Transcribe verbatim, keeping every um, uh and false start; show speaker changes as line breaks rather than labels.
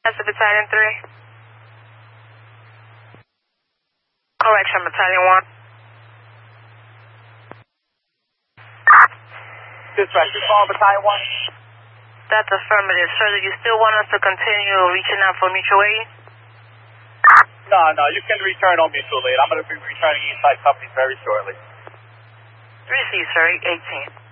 That's a Battalion three. Correction, Battalion one.
Dispatch, you call Battalion one?
That's affirmative. Sir, do you still want us to continue reaching out for mutual aid?
No, no, you can return on mutual aid. I'm going to be returning inside companies very shortly.
Receive, sir, eight eighteen.